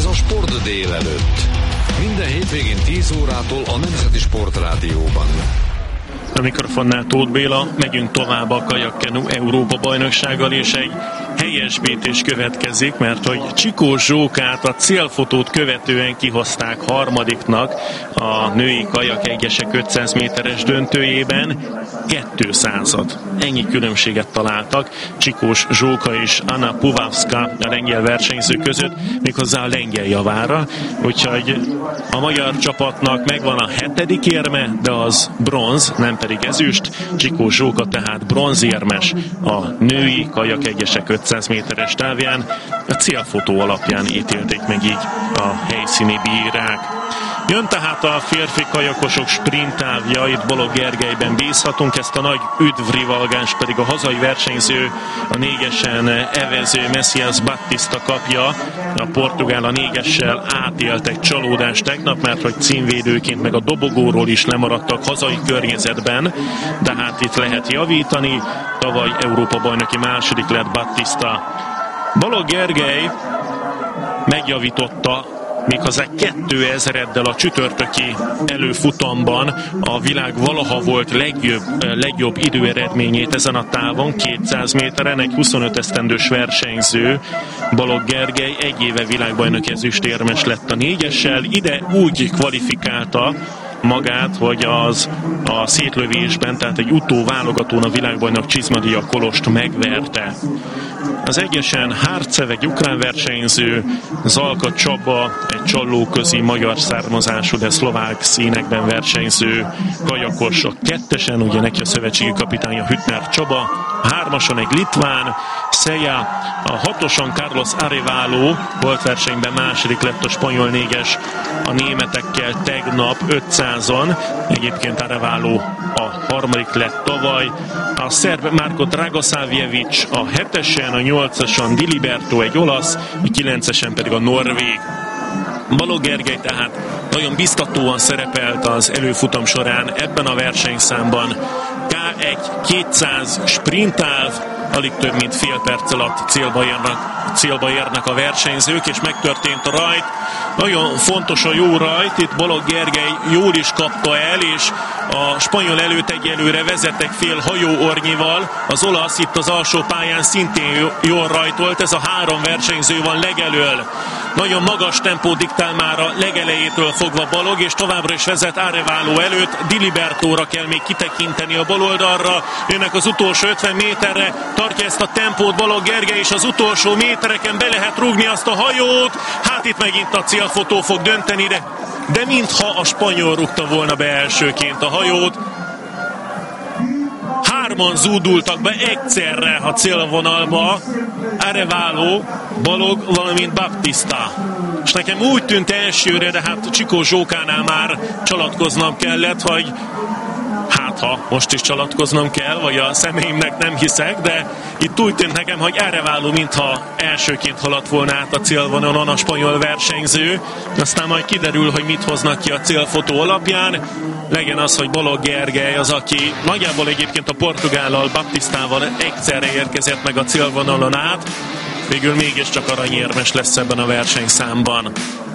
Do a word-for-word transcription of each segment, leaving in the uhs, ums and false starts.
a Sport délelőtt. Minden hétvégén tíz órától a Nemzeti Sportrádióban. A mikrofonnál Tóth Béla, megyünk tovább a kajakkenu Európa bajnoksággal, és egy helyesbítés következik, mert hogy Csikós Zsókát a célfotót követően kihozták harmadiknak a női kajak egyesek ötszáz méteres döntőjében, kétszázad. Ennyi különbséget találtak Csikós Zsóka és Anna Puwawska a lengyel versenyző között, méghozzá a lengyel javára, úgyhogy a magyar csapatnak megvan a hetedik érme, de az bronz, nem pedig ezüst. Csikós Zsóka tehát bronzérmes a női kajak egyesek ötszáz méteres távján. A célfotó alapján ítélték meg így a helyszíni bírák. Jön tehát a férfi kajakosok sprint távja, itt Balogh Gergelyben bízhatunk, ezt a nagy üdvrivalgást pedig a hazai versenyző, a négesen evező Messias Battista kapja. A portugál a négessel átélt egy csalódást tegnap, mert hogy címvédőként meg a dobogóról is lemaradtak hazai környezetben, de hát itt lehet javítani. Tavaly Európa-bajnoki második lett Battista. Balogh Gergely megjavította méghozzá kétezereddel a csütörtöki előfutamban a világ valaha volt legjobb, legjobb időeredményét ezen a távon, kétszáz méteren, egy huszonöt esztendős versenyző. Balogh Gergely egy éve világbajnoki ezüstérmes lett a négyessel, ide úgy kvalifikálta magát, hogy az a szétlövésben, tehát egy utóválogatón a világbajnok Csizmadia Kolost megverte. Az egyesen Harcev, egy ukrán versenyző, Zalka Csaba, egy csallóközi magyar származású, de szlovák színekben versenyző kajakos, a kettesen, ugye neki a szövetségi kapitánya Hüttner Csaba, a hármason egy litván, Szeja, a hatoson Carlos Arevalo, volt versenyben második lett a spanyol négyes a németekkel tegnap ötszázon, egyébként Arevalo a harmadik lett tavaly, a szerb Marko Dragosavljevic a hetesen, a nyolcason Diliberto egy olasz, a kilencesen pedig a norvég. Balogh Gergely tehát nagyon biztatóan szerepelt az előfutam során ebben a versenyszámban. ká egy kétszáz sprintáv, alig több mint fél perc alatt célba érnek, célba érnek a versenyzők, és megtörtént a rajt. Nagyon fontos a jó rajt, itt Balogh Gergely jól is kapta el, és a spanyol előtt egyelőre vezet egy fél hajóornyival, az olasz itt az alsó pályán szintén jól rajtolt, ez a három versenyző van legelől. Nagyon magas tempó diktál már a legelejétől fogva Balogh, és továbbra is vezet Arevalo előtt. Dilibertóra kell még kitekinteni a baloldalra, jönnek az utolsó ötven méterre, tartja ezt a tempót Balogh Gergely, és az utolsó métereken be lehet rúgni azt a hajót. Hát itt megint a célfotó fog dönteni, de, de mintha a spanyol rúgta volna be elsőként a hajót. Hárman zúdultak be egyszerre a célvonalba, Arevalo, Balogh, valamint Battista. És nekem úgy tűnt elsőre, de hát Csikós Zsókánál már csalatkoznom kellett, hogy hát ha most is csalatkoznom kell, vagy a személyimnek nem hiszek, de itt úgy tűnt nekem, hogy Arevalo mintha elsőként haladt volna át a célvonalon a spanyol versenyző. Aztán majd kiderül, hogy mit hoznak ki a célfotó alapján. Legyen az, hogy Balogh Gergely az, aki nagyjából egyébként a portugállal, Battistával egyszerre érkezett meg a célvonalon át, végül mégiscsak aranyérmes lesz ebben a versenyszámban.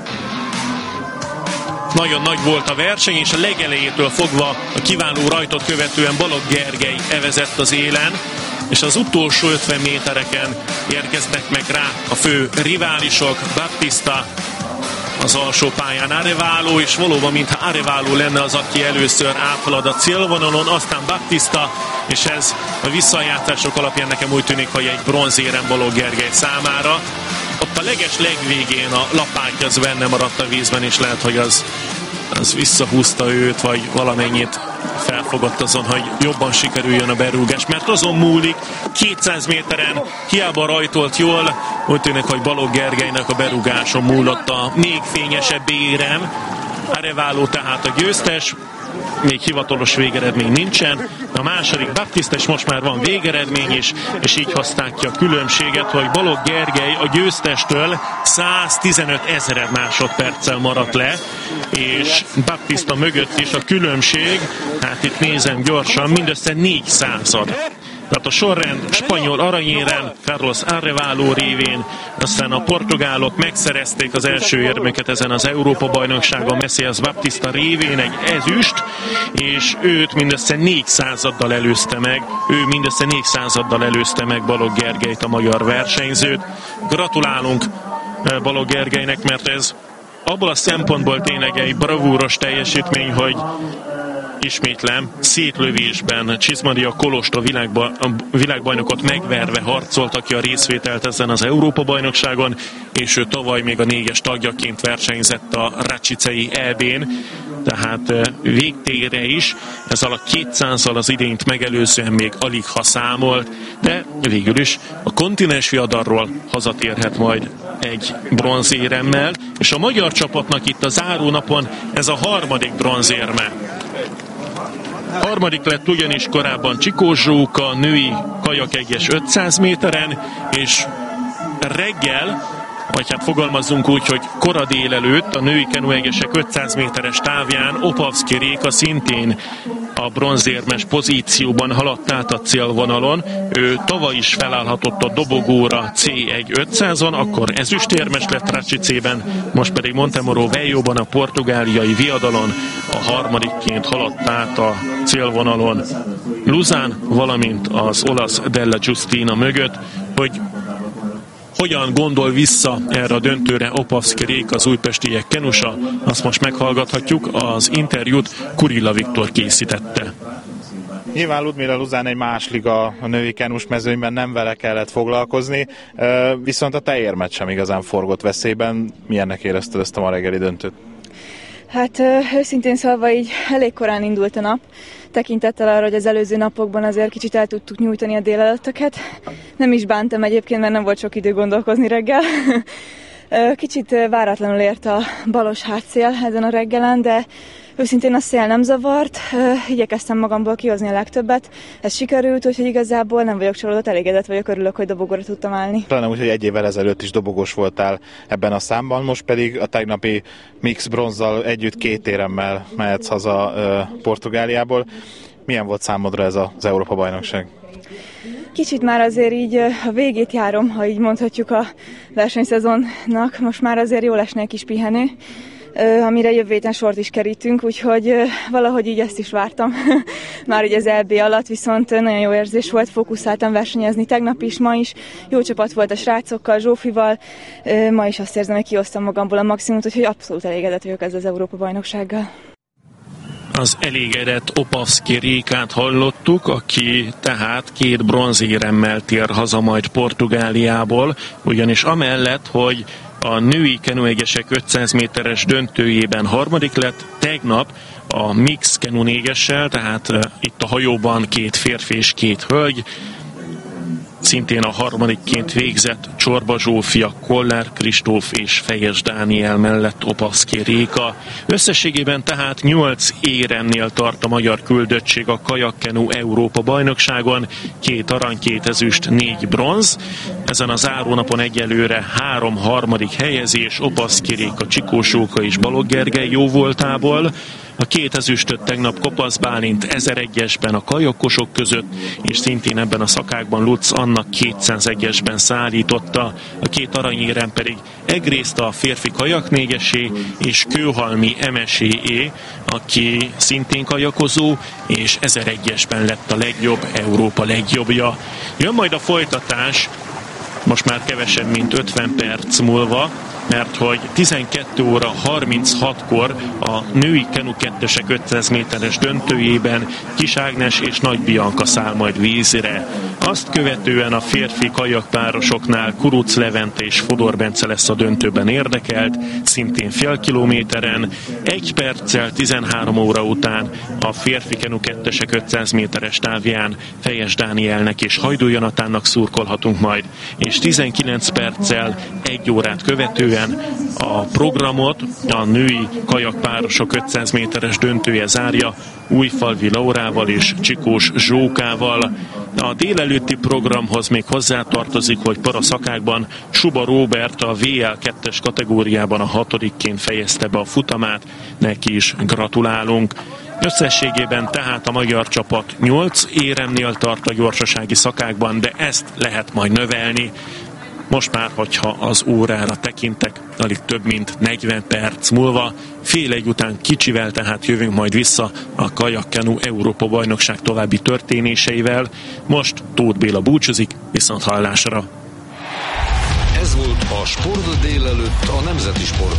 Nagyon nagy volt a verseny, és a legelejétől fogva a kiváló rajtot követően Balogh Gergely evezett az élen, és az utolsó ötven métereken érkeztek meg rá a fő riválisok, Battista, az alsó pályán Arevalo, és valóban mintha Arevalo lenne az, aki először áthalad a célvonalon, aztán Battista, és ez a visszajátszások alapján nekem úgy tűnik, hogy egy bronzérem Balogh Gergely számára. Ott a leges legvégén a lapátja az benne maradt a vízben, és lehet, hogy az, az visszahúzta őt, vagy valamennyit felfogott azon, hogy jobban sikerüljön a berúgás, mert azon múlik, kétszáz méteren hiába rajtolt jól, úgy tűnik, hogy Balogh Gergelynek a berúgáson múlott a még fényesebb érem. Arevalo tehát a győztes, még hivatalos végeredmény nincsen. A második Battista, és most már van végeredmény is, és így hozták ki a különbséget, hogy Balogh Gergely a győztestől száztizenöt ezer másodperccel maradt le, és Battista mögött is a különbség, hát itt nézem gyorsan, mindössze négyszázad. Tehát a sorrend spanyol aranyérem Carlos Arevalo révén, aztán a portugálok megszerezték az első érmeket ezen az Európa-bajnokságon Messias Baptista révén egy ezüst, és őt mindössze négy századdal előzte meg, ő mindössze négy századdal előzte meg Balogh Gergelyt, a magyar versenyzőt. Gratulálunk Balogh Gergelynek, mert ez abból a szempontból tényleg egy bravúros teljesítmény, hogy ismétlem, szétlövésben Csizmadia Kolost a világba, a világbajnokot megverve harcolta ki a részvételt ezen az Európa-bajnokságon, és ő tavaly még a négyes tagjaként versenyzett a Račicei é bén, tehát végtérre is, ezzel a kétszázzal az idényt megelőzően még alig ha számolt, de végül is a kontinens viadalról hazatérhet majd egy bronzéremmel, és a magyar csapatnak itt a zárónapon ez a harmadik bronzérme. Harmadik lett ugyanis korábban Csikó Zsóka női kajakegyes ötszáz méteren, és reggel, vagy hát fogalmazzunk úgy, hogy kora délelőtt a női kenuegesek ötszáz méteres távján Opavszky Réka szintén a bronzérmes pozícióban haladt át a célvonalon. Ő tavaly is felállhatott a dobogóra cé egy ötszázon, akkor ezüstérmes lett Račicében, most pedig Montemoro Veljóban a portugáliai viadalon a harmadikként haladt át a célvonalon Luzán, valamint az olasz Della Giustina mögött, hogy hogyan gondol vissza erre a döntőre Opavszky Réka, az újpestiek kenusa, azt most meghallgathatjuk, az interjút Kurilla Viktor készítette. Nyilván Ludmila Luzán egy más liga a női kenus mezőnyben, nem vele kellett foglalkozni, viszont a te érmet sem igazán forgott veszélyben. Milyennek érezted ezt a ma reggeli döntőt? Hát őszintén szólva így elég korán indult a nap, tekintettel arra, hogy az előző napokban azért kicsit el tudtuk nyújtani a délelőttöket. Nem is bántam egyébként, mert nem volt sok idő gondolkozni reggel. Kicsit váratlanul ért a balos hátszél ezen a reggelen, de őszintén a szél nem zavart, igyekeztem magamból kihozni a legtöbbet. Ez sikerült, úgyhogy igazából nem vagyok csalódott, elégedett vagyok, örülök, hogy dobogóra tudtam állni. Pláne úgy, hogy egy évvel ezelőtt is dobogós voltál ebben a számban, most pedig a tegnapi mix bronzzal együtt két éremmel mehetsz haza Portugáliából. Milyen volt számodra ez az Európa-bajnokság? Kicsit már azért így a végét járom, ha így mondhatjuk a versenyszezonnak. Most már azért jól esne egy kis pihenő, amire jövő héten sort is kerítünk, úgyhogy valahogy így ezt is vártam már így az é bé alatt, viszont nagyon jó érzés volt, fókuszáltam versenyezni tegnap is, ma is, jó csapat volt a srácokkal, Zsófival, ma is azt érzem, hogy kihoztam magamból a maximumot, úgyhogy abszolút elégedett vagyok ezzel az Európa-bajnoksággal. Az elégedett Opavszky Rékát hallottuk, aki tehát két bronzéremmel tér haza majd Portugáliából, ugyanis amellett, hogy a női kenuegesek ötszáz méteres döntőjében harmadik lett, tegnap a mix kenunégessel, tehát itt a hajóban két férfi és két hölgy, szintén a harmadikként végzett Csorba Zsófia, Kollár Kristóf és Fejes Dániel mellett Opavszky Réka. Összességében tehát nyolc éremnél tart a magyar küldöttség a kajakkenu Európa bajnokságon, két arany, két ezüst, négy bronz. Ezen a zárónapon egyelőre három harmadik helyezés, Opavszky Réka, Csikó Zsóka és Balogh Gergely jóvoltából. A két ezüstöt tegnap Kopasz Bálint ezeregyesben a kajakkosok között, és szintén ebben a szakákban Lutz Anna kétszázegyesben szállította. A két aranyérem pedig egyrészt a férfi kajaknégesé és Kőhalmi Emeséé, aki szintén kajakozó, és ezeregyesben lett a legjobb, Európa legjobbja. Jön majd a folytatás, most már kevesebb, mint ötven perc múlva, mert hogy tizenkét óra harminchatkor a női kenu kettesek ötszáz méteres döntőjében Kis Ágnes és Nagy Bianca száll majd vízre. Azt követően a férfi kajakpárosoknál Kuruc Levente és Fodor Bence lesz a döntőben érdekelt, szintén fél kilométeren. Egy perccel tizenhárom óra után a férfi kenu kettesek ötszáz méteres távján Fejes Dánielnek és Hajdú Jonatánnak szurkolhatunk majd, és tizenkilenc perccel egy órát követően a programot a női kajakpárosok ötszáz méteres döntője zárja Újfalvi Laurával és Csikós Zsókával. A délelőtti programhoz még hozzátartozik, hogy paraszakákban Suba Róbert a vé el kettes kategóriában a hatodikként fejezte be a futamát, neki is gratulálunk. Összességében tehát a magyar csapat nyolc éremnél tart a gyorsasági szakákban, de ezt lehet majd növelni. Most már, hogyha az órára tekintek, alig több mint negyven perc múlva, fél egy után kicsivel tehát jövünk majd vissza a Kajak-Kenu Európa-bajnokság további történéseivel. Most Tóth Béla búcsúzik, viszont hallásra. Ez volt a Sport délelőtt a Nemzeti Sport